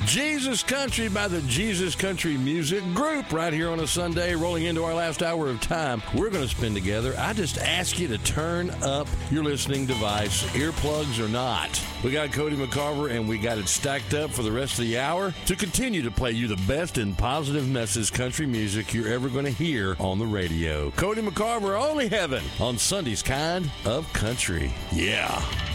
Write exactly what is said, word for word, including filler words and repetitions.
Jesus Country by the Jesus Country Music Group right here on a Sunday, rolling into our last hour of time we're going to spend together. I just ask you to turn up your listening device, earplugs or not. We got Cody McCarver, and we got it stacked up for the rest of the hour to continue to play you the best and positive message country music you're ever going to hear on the radio. Cody McCarver, Only Heaven, on Sunday's Kind of Country. Yeah.